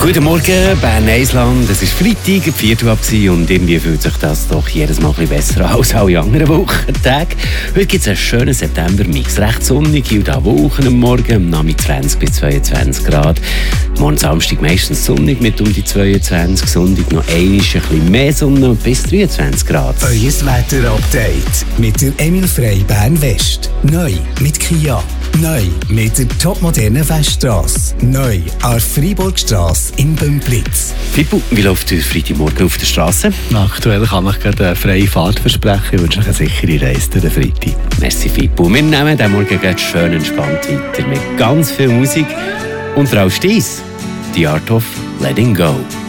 Guten Morgen, Bern Eisland. Es war Freitag, 4:00 und irgendwie fühlt sich das doch jedes Mal ein bisschen besser als alle anderen Wochentage. Heute gibt es einen schönen September-Mix. Recht sonnig, hier da Wochen am Morgen, am Nachmittag 20 bis 22 Grad. Morgen Samstag meistens sonnig mit um die 22, Sonntag noch ein bisschen mehr Sonne bis 23 Grad. Euer Wetter-Update mit der Emil Frey Bern West. Neu mit Kia. Neu mit der topmodernen Weststrasse. Neu an Freiburgstrasse in Bümplitz. Fippo, wie läuft es Freitagmorgen auf der Straße? Aktuell kann ich gerade eine freie Fahrt versprechen. Ich wünsche euch eine sichere Reise durch den Freitag. Merci Fippo. Wir nehmen den Morgen schön entspannt weiter mit ganz viel Musik und Frau Stiess, The Art of Letting Go.